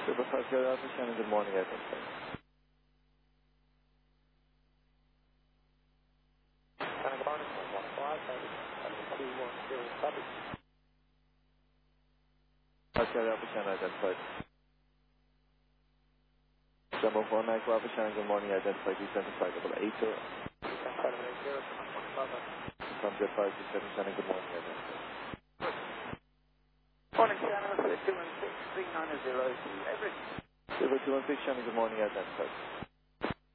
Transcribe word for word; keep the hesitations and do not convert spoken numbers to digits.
Super five Sierra Alpha Shannon, good morning, identified. Shannon Barney, one one five, two one zero, copy. five Sierra Alpha Shannon, identified. Jumbo four nine Alpha Shannon, good morning, identified, descending flight level eight zero. Descent eight zero, one five. From Jet five six seven Shannon, good morning, identified. Morning, Shannon, two one six, three nine zero, Everett. Silver two one six Shannon, good morning, identified.